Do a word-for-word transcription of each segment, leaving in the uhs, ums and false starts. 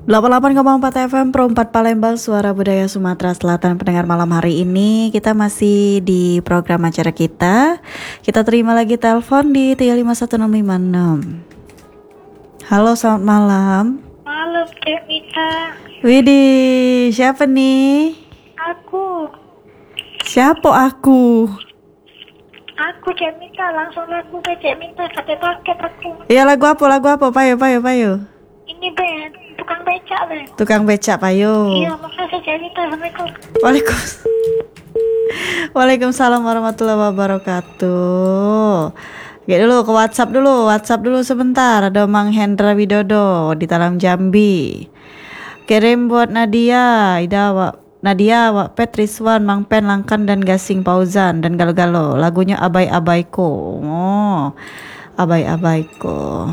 delapan puluh delapan koma empat F M Pro empat Palembang, suara budaya Sumatera Selatan. Pendengar malam hari ini kita masih di program acara kita. Kita terima lagi telepon di tiga lima satu enam lima enam. Halo, selamat malam. Malam, Cek Mita. Widih, siapa nih? Aku. Siapa aku? Aku Cek Mita, langsung lagu ke Cek Mita, sampai paket aku. Iya, lagu apa? Lagu apa? Payo, payo, payo. Ini Ben, tukang becak Ben. Tukang becak, payo. Iya, makasih Cek Mita, Assalamualaikum. Waalaikumsalam. Waalaikumsalam warahmatullahi wabarakatuh. Oke dulu ke WhatsApp dulu, WhatsApp dulu sebentar. Ada Mang Hendra Widodo di Talam Jambi. Kirim buat Nadia, Ida, Wak, Nadia, Wak Pet, Rizwan, Mang Pen, Langkan dan Gasing Pauzan dan Galo-Galo. Lagunya Abai-Abaiku. Oh, Abai-Abaiku.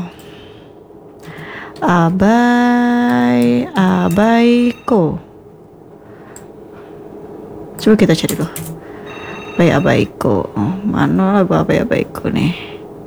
Abai, Abaiku. Coba kita cari dulu. Abai-Abaiku. Oh, mana lagu Abai-Abaiku nih?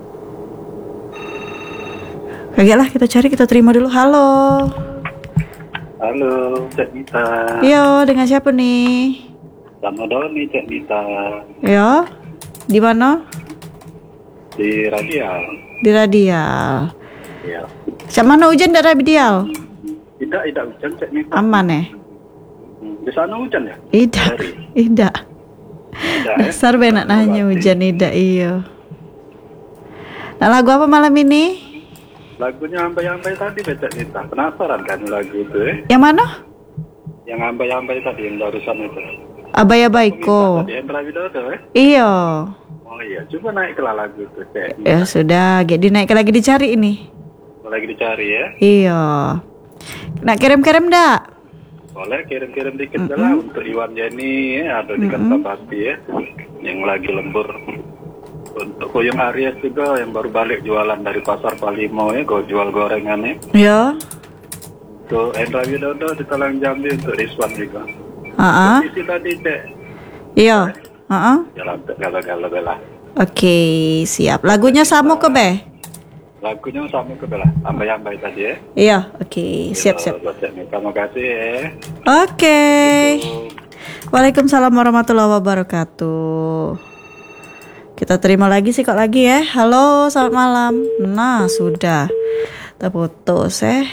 Kaget lah, kita cari, kita terima dulu. Halo. Halo, Cek Mita. Yo, dengan siapa nih? Sama Doni, Cek Mita. Yo, di mana? Di Radial. Di Radial. Iya. Sama mana hujan dari Radial? Tidak, tidak hujan, Cek Mita. Aman eh? Hmm, Di sana hujan ya? Tidak, Dari. tidak. Tidak, ya? Dasar benak nanya hujan, tidak iyo. Nah, lagu apa malam ini? Lagunya Ambai-Ambai tadi, Cek Mita. Penasaran kan lagu itu, eh? Yang mana? Yang Ambai-Ambai tadi, yang barusan itu. Abai-Abaiku. Tadi Hendra Widodo, eh? Iyo. Oh iya, coba naiklah lagu itu, Cek Mita. Ya sudah, jadi naik lagi dicari ini. Lagi dicari ya? Iyo. Nak kirim-kirim dak? Boleh kirim-kirim dikit mm-hmm. lah untuk Iwan Jenny ya, atau di Mm-hmm. Kertapati ya, yang lagi lembur. Untuk Kuyung Aries juga yang baru balik jualan dari Pasar Palimo ya, go jual gorengannya. Ya. Untuk Hendra Widodo di Talang Jambi, untuk Rizwan juga. Ah. Isi tadi Cek. Iya. Heeh. Jalan galau-galau bela. Oke, siap. Lagunya Samu ke Be? Lagunya sama ke bela. Ambai-ambai tadi ya. Iya, oke. Siap, siap. Terima kasih ya. Oke. Waalaikumsalam warahmatullahi wabarakatuh. Kita terima lagi sih kok lagi ya. Halo, selamat malam. Nah, sudah terputus eh.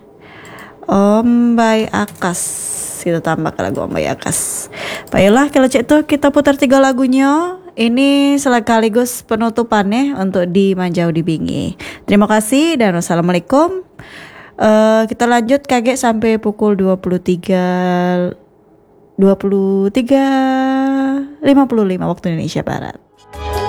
Om Bay Akas. Kita tambah ke lagu Om Bay Akas. Baiklah, kalau cek tuh kita putar tiga lagunya. Ini sekaligus penutupannya untuk di Manjau di Bingi. Terima kasih dan wassalamualaikum. Uh, kita lanjut kaget sampai pukul dua puluh tiga lima puluh lima waktu Indonesia Barat.